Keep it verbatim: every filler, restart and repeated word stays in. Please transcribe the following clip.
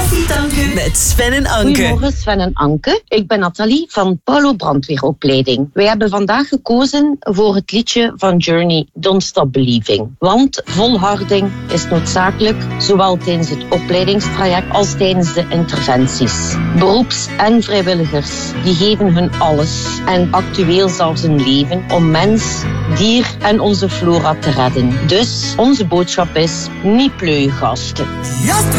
Koffietanken met Sven en Anke. Goedemorgen Sven en Anke. Ik ben Nathalie van Paulo Brandweeropleiding. Wij hebben vandaag gekozen voor het liedje van Journey, Don't Stop Believing. Want volharding is noodzakelijk, zowel tijdens het opleidingstraject als tijdens de interventies. Beroeps- en vrijwilligers, die geven hun alles en actueel zelfs hun leven om mens, dier en onze flora te redden. Dus onze boodschap is: niet pleuien, gasten.